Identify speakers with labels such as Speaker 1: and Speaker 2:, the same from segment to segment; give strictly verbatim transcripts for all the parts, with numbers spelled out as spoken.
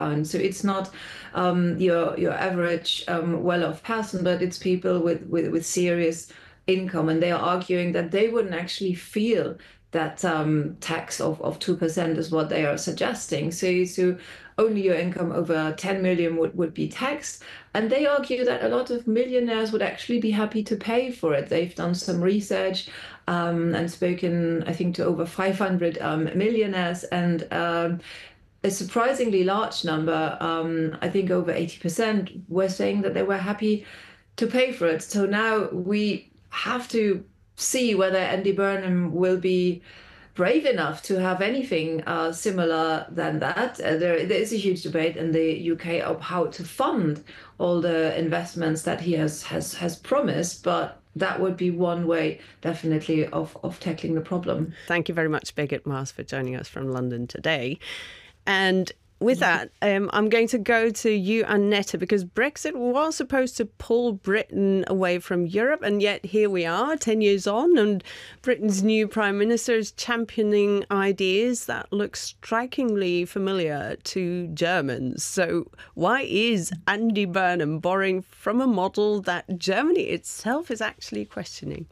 Speaker 1: And so it's not um, your your average um, well-off person, but it's people with, with, with serious income. And they are arguing that they wouldn't actually feel that um, tax of, of two percent is what they are suggesting. So, so only your income over ten million would, would be taxed. And they argue that a lot of millionaires would actually be happy to pay for it. They've done some research um, and spoken, I think, to over five hundred um, millionaires. And um, a surprisingly large number, um, I think over eighty percent, were saying that they were happy to pay for it. So now we have to see whether Andy Burnham will be brave enough to have anything uh, similar than that. Uh, there, there is a huge debate in the U K of how to fund all the investments that he has has has promised, but that would be one way, definitely, of of tackling the problem.
Speaker 2: Thank you very much, Birgit Maas, for joining us from London today. And with that, um, I'm going to go to you, Annette, because Brexit was supposed to pull Britain away from Europe, and yet here we are, ten years on, and Britain's new Prime Minister is championing ideas that look strikingly familiar to Germans. So why is Andy Burnham borrowing from a model that Germany itself is actually questioning?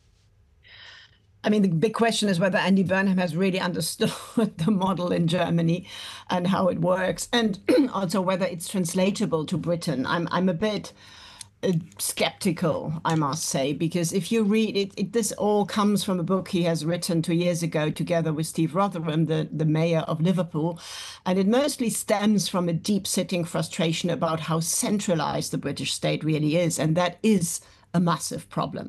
Speaker 3: I mean, the big question is whether Andy Burnham has really understood the model in Germany and how it works, and also whether it's translatable to Britain. I'm I'm a bit uh, skeptical, I must say, because if you read it, it, this all comes from a book he has written two years ago together with Steve Rotherham, the, the mayor of Liverpool. And it mostly stems from a deep-sitting frustration about how centralized the British state really is. And that is a massive problem.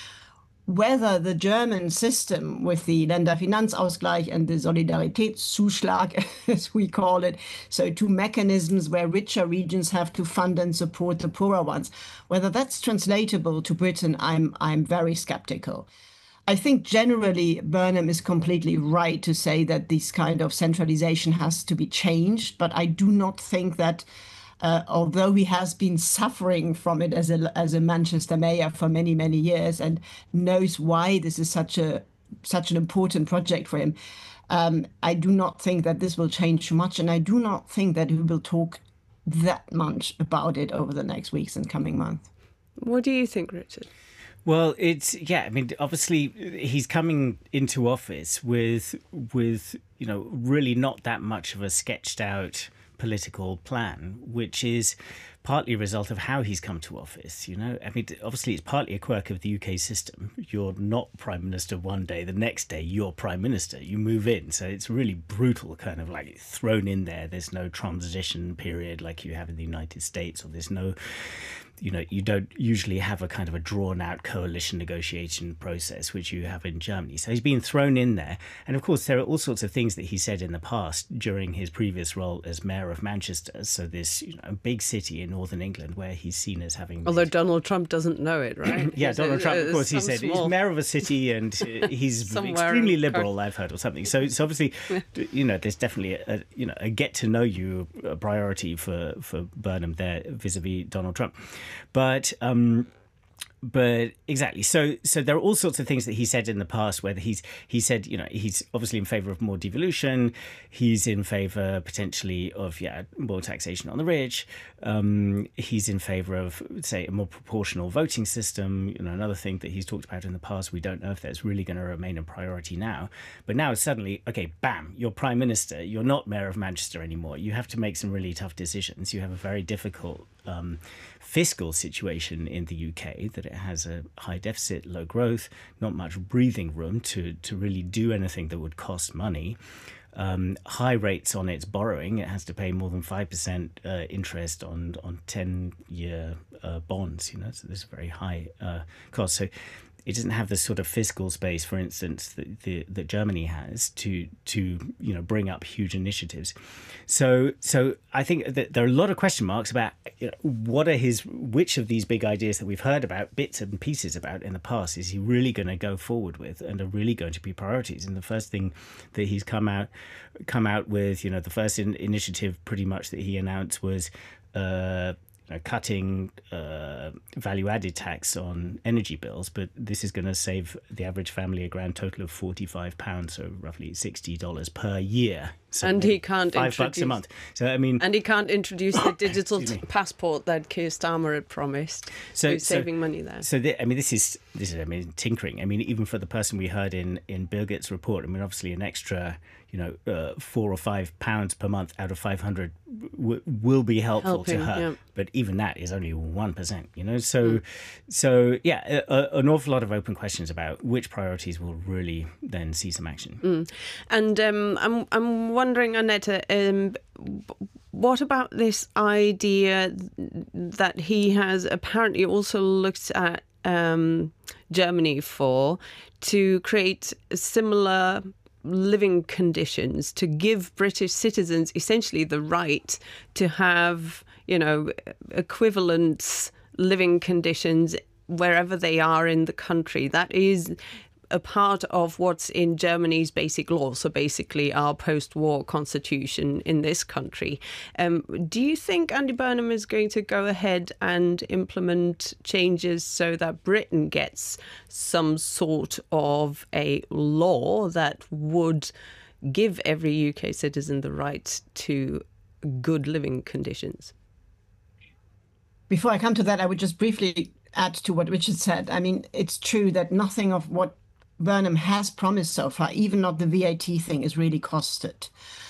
Speaker 3: Whether the German system with the Länderfinanzausgleich and the Solidaritätszuschlag, as we call it, so two mechanisms where richer regions have to fund and support the poorer ones, whether that's translatable to Britain, I'm I'm very skeptical. I think generally Burnham is completely right to say that this kind of centralization has to be changed, but I do not think that Uh, although he has been suffering from it as a as a Manchester mayor for many, many years and knows why this is such a such an important project for him, um, I do not think that this will change too much. And I do not think that he will talk that much about it over the next weeks and coming months.
Speaker 2: What do you think, Richard?
Speaker 4: Well, it's, yeah, I mean, obviously he's coming into office with, with you know, really not that much of a sketched out political plan, which is partly a result of how he's come to office. You know, I mean, obviously it's partly a quirk of the U K system. You're not prime minister one day, the next day you're prime minister. You move in, so it's really brutal, kind of like thrown in there. There's no transition period like you have in the United States, or there's no, you know, you don't usually have a kind of a drawn out coalition negotiation process, which you have in Germany. So he's been thrown in there. And of course, there are all sorts of things that he said in the past during his previous role as mayor of Manchester. So this, you know, big city in northern England where he's seen as having...
Speaker 2: Although Donald Trump doesn't know it, right?
Speaker 4: yeah,
Speaker 2: he's
Speaker 4: Donald
Speaker 2: a,
Speaker 4: Trump, of course, he said
Speaker 2: small...
Speaker 4: he's mayor of a city and he's extremely liberal, I've heard, or something. So it's obviously, you know, there's definitely a, you know, a get to know you priority for, for Burnham there vis-a-vis Donald Trump. But um, but exactly. So so there are all sorts of things that he said in the past where he's he said, you know, he's obviously in favour of more devolution. He's in favour potentially of, yeah, more taxation on the rich. Um, he's in favour of, say, a more proportional voting system. You know, another thing that he's talked about in the past. We don't know if that's really going to remain a priority now. But now suddenly, OK, bam, you're prime minister. You're not mayor of Manchester anymore. You have to make some really tough decisions. You have a very difficult um, fiscal situation in the U K, that it has a high deficit, low growth, not much breathing room to, to really do anything that would cost money. Um, high rates on its borrowing. It has to pay more than five percent uh, interest on on ten-year uh, bonds, you know, so there's a very high uh, cost. So it doesn't have the sort of fiscal space, for instance, that, the, that Germany has to, to you know, bring up huge initiatives. So so I think that there are a lot of question marks about, you know, what are his, which of these big ideas that we've heard about, bits and pieces about in the past, is he really going to go forward with and are really going to be priorities? And the first thing that he's come out come out with, you know, the first in, initiative pretty much that he announced was uh, you know, cutting uh, value-added tax on energy bills, but this is going to save the average family a grand total of forty-five pounds, so roughly sixty dollars per year. So
Speaker 2: and he can't
Speaker 4: five
Speaker 2: introduce,
Speaker 4: bucks a month. So I mean,
Speaker 2: and he can't introduce the digital passport that Keir Starmer had promised. So, so saving money there.
Speaker 4: So the, I mean, this is this is I mean tinkering. I mean, even for the person we heard in in Birgit's report, I mean, obviously an extra, you know, uh, four or five pounds per month out of five hundred w- will be helpful
Speaker 2: Helping,
Speaker 4: to her.
Speaker 2: Yeah.
Speaker 4: But even that is only one percent. You know, so mm. so yeah, a, an awful lot of open questions about which priorities will really then see some action.
Speaker 2: Mm. And um, I'm I'm wondering, Annette, um, what about this idea that he has apparently also looked at um, Germany for to create similar living conditions, to give British citizens essentially the right to have, you know, equivalent living conditions wherever they are in the country? That is a part of what's in Germany's basic law, so basically our post-war constitution in this country. Um, do you think Andy Burnham is going to go ahead and implement changes so that Britain gets some sort of a law that would give every U K citizen the right to good living conditions?
Speaker 3: Before I come to that, I would just briefly add to what Richard said. I mean, it's true that nothing of what Burnham has promised so far, even not the V A T thing, is really costed.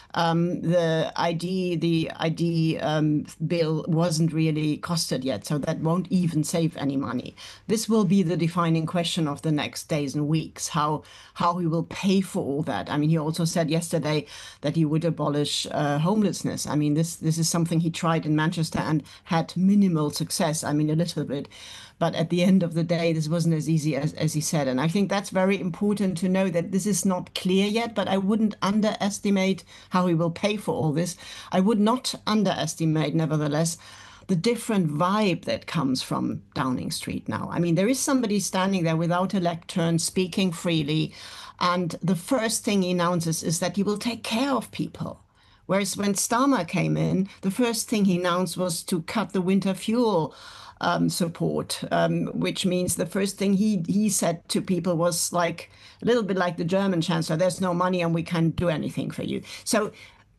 Speaker 3: Um, the I D, the I D um, bill wasn't really costed yet, so that won't even save any money. This will be the defining question of the next days and weeks, how how he will pay for all that. I mean, he also said yesterday that he would abolish uh, homelessness. I mean, this this is something he tried in Manchester and had minimal success. I mean, a little bit. But at the end of the day, this wasn't as easy as, as he said. And I think that's very important to know that this is not clear yet, but I wouldn't underestimate how he will pay for all this. I would not underestimate, nevertheless, the different vibe that comes from Downing Street now. I mean, there is somebody standing there without a lectern, speaking freely. And the first thing he announces is that he will take care of people. Whereas when Starmer came in, the first thing he announced was to cut the winter fuel Um, support, um, which means the first thing he he said to people was like a little bit like the German chancellor, there's no money and we can't do anything for you. So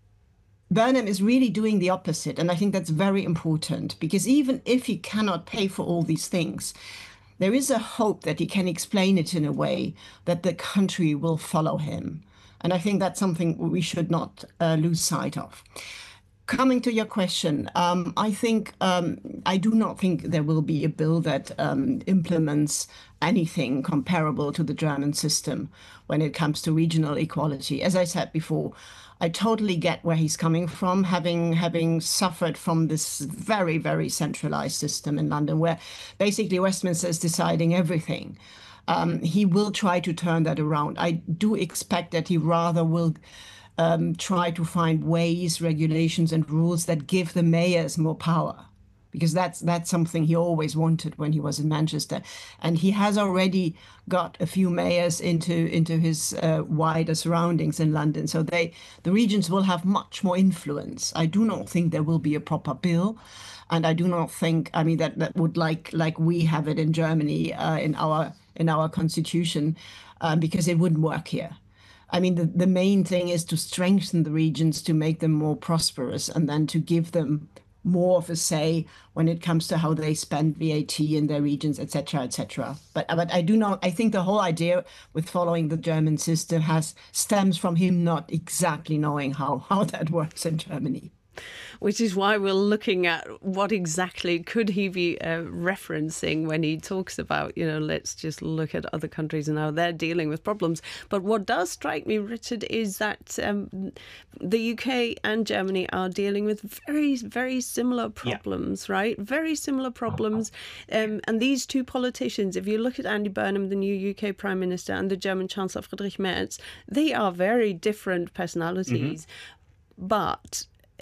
Speaker 3: Burnham is really doing the opposite. And I think that's very important, because even if he cannot pay for all these things, there is a hope that he can explain it in a way that the country will follow him. And I think that's something we should not uh, lose sight of. Coming to your question, um, I think um, I do not think there will be a bill that um, implements anything comparable to the German system when it comes to regional equality. As I said before, I totally get where he's coming from, having having suffered from this very, very centralized system in London, where basically Westminster is deciding everything. Um, he will try to turn that around. I do expect that he rather will Um, try to find ways, regulations and rules that give the mayors more power, because that's that's something he always wanted when he was in Manchester. And he has already got a few mayors into into his uh, wider surroundings in London. So they the regions will have much more influence. I do not think there will be a proper bill. And I do not think, I mean, that, that would like like we have it in Germany uh, in our in our constitution, um, because it wouldn't work here. I mean, the, the main thing is to strengthen the regions, to make them more prosperous, and then to give them more of a say when it comes to how they spend V A T in their regions, et cetera, et cetera. But but I do not. I think the whole idea with following the German system has stems from him not exactly knowing how how that works in Germany.
Speaker 2: Which is why we're looking at what exactly could he be uh, referencing when he talks about, you know, let's just look at other countries and how they're dealing with problems. But what does strike me, Richard, is that um, the U K and Germany are dealing with very, very similar problems, yeah. right? Very similar problems. Um, and these two politicians, if you look at Andy Burnham, the new U K Prime Minister, and the German Chancellor Friedrich Merz, they are very different personalities. Mm-hmm. But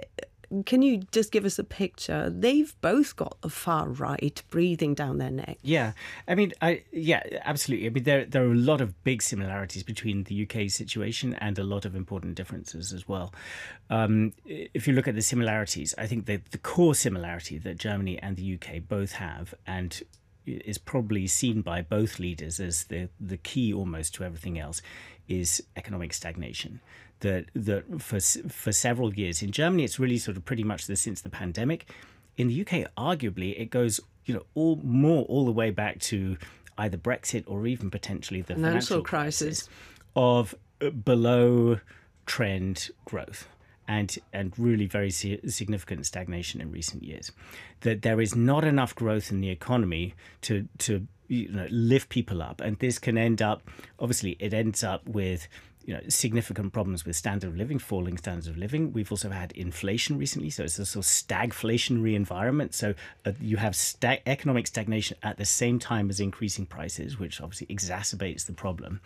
Speaker 2: can you just give us a picture? They've both got the far right breathing down their neck.
Speaker 4: Yeah, I mean, I yeah, absolutely. I mean, there there are a lot of big similarities between the U K situation and a lot of important differences as well. Um, if you look at the similarities, I think that the core similarity that Germany and the U K both have, and is probably seen by both leaders as the the key almost to everything else, is economic stagnation. That that for for several years in Germany, it's really sort of pretty much the, since the pandemic. In the U K, arguably, it goes you know all more all the way back to either Brexit or even potentially the financial, financial crisis, crisis of below trend growth. And and really very significant stagnation in recent years. That there is not enough growth in the economy to to you know lift people up, and this can end up obviously it ends up with you know significant problems with standard of living, falling standards of living. We've also had inflation recently, so it's a sort of stagflationary environment. So uh, you have stag- economic stagnation at the same time as increasing prices, which obviously exacerbates the problem.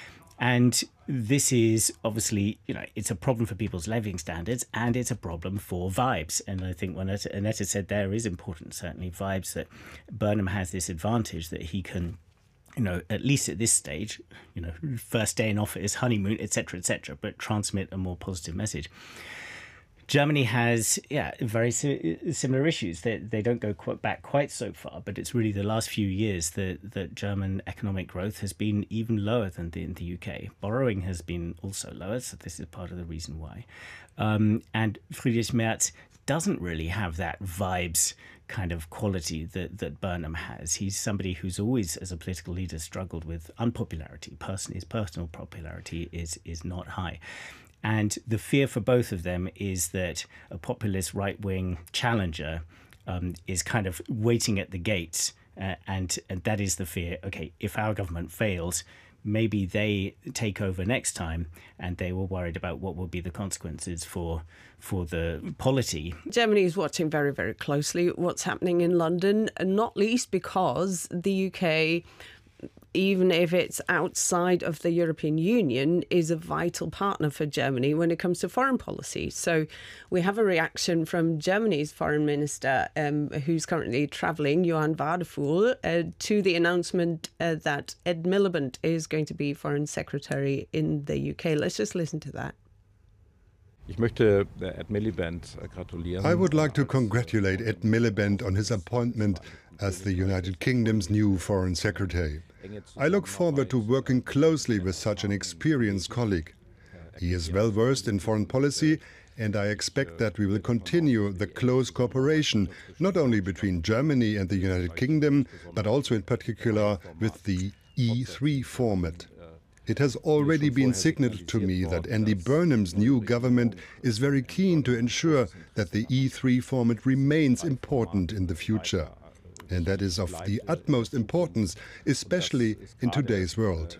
Speaker 4: And this is obviously, you know, it's a problem for people's living standards, and it's a problem for vibes. And I think what Annette said there is important, certainly vibes, that Burnham has this advantage that he can, you know, at least at this stage, you know, first day in office, honeymoon, et cetera, et cetera, but transmit a more positive message. Germany has, yeah, very similar issues. They, they don't go quite back quite so far, but it's really the last few years that, that German economic growth has been even lower than the, in the U K. Borrowing has been also lower, so this is part of the reason why. Um, and Friedrich Merz doesn't really have that vibes kind of quality that, that Burnham has. He's somebody who's always, as a political leader, struggled with unpopularity. Person, his personal popularity is is not high. And the fear for both of them is that a populist right-wing challenger um, is kind of waiting at the gates. Uh, and, and that is the fear. OK, if our government fails, maybe they take over next time, and they were worried about what will be the consequences for for the polity.
Speaker 2: Germany is watching very, very closely what's happening in London, and not least because the U K, even if it's outside of the European Union, is a vital partner for Germany when it comes to foreign policy. So we have a reaction from Germany's foreign minister, um, who's currently travelling, Johann Wadephul, uh, to the announcement uh, that Ed Miliband is going to be foreign secretary in the U K. Let's just listen to that.
Speaker 5: I would like to congratulate Ed Miliband on his appointment as the United Kingdom's new foreign secretary. I look forward to working closely with such an experienced colleague. He is well versed in foreign policy, and I expect that we will continue the close cooperation, not only between Germany and the United Kingdom, but also in particular with the E three format. It has already been signaled to me that Andy Burnham's new government is very keen to ensure that the E three format remains important in the future. And that is of the utmost importance, especially in today's world.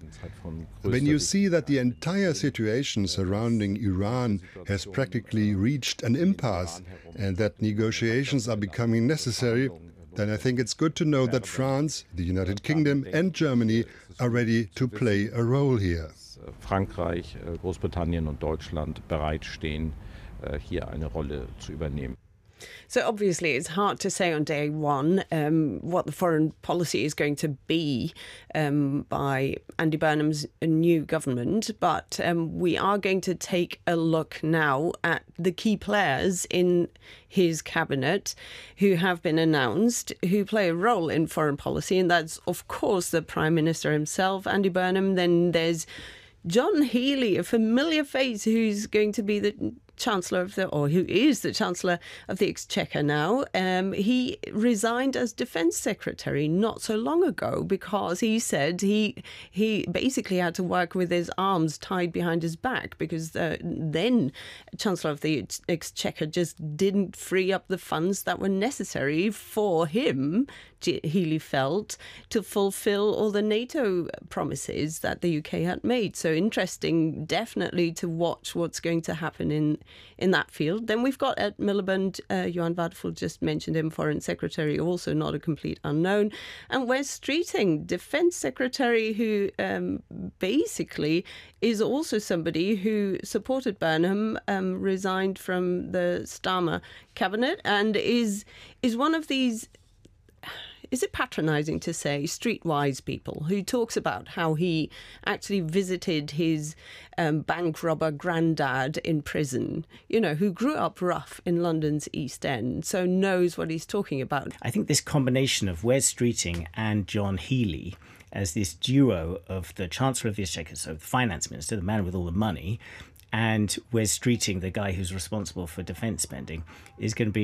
Speaker 5: When you see that the entire situation surrounding Iran has practically reached an impasse and that negotiations are becoming necessary, then I think it's good to know that France, the United Kingdom and Germany are ready to play a role here.
Speaker 6: Frankreich, Großbritannien und Deutschland bereitstehen, hier eine Rolle zu übernehmen.
Speaker 2: So obviously it's hard to say on day one um, what the foreign policy is going to be um, by Andy Burnham's new government, but um, we are going to take a look now at the key players in his cabinet who have been announced, who play a role in foreign policy, and that's of course the Prime Minister himself, Andy Burnham. Then there's John Healey, a familiar face, who's going to be the Chancellor of the, or who is the Chancellor of the Exchequer now. Um, he resigned as Defence Secretary not so long ago because he said he he basically had to work with his arms tied behind his back because uh, then Chancellor of the Exchequer just didn't free up the funds that were necessary for him, Healey felt, to fulfil all the NATO promises that the U K had made. So interesting, definitely, to watch what's going to happen in in that field. Then we've got Ed Miliband, uh, Johan Wadefull just mentioned him, Foreign Secretary, also not a complete unknown. And Wes Streeting, Defence Secretary, who um, basically is also somebody who supported Burnham, um, resigned from the Starmer cabinet, and is is one of these, is it patronising to say, streetwise people, who talks about how he actually visited his um, bank robber granddad in prison, you know, who grew up rough in London's East End, so knows what he's talking about.
Speaker 4: I think this combination of Wes Streeting and John Healey as this duo of the Chancellor of the Exchequer, so the Finance Minister, the man with all the money, and Wes Streeting, the guy who's responsible for defence spending, is going to be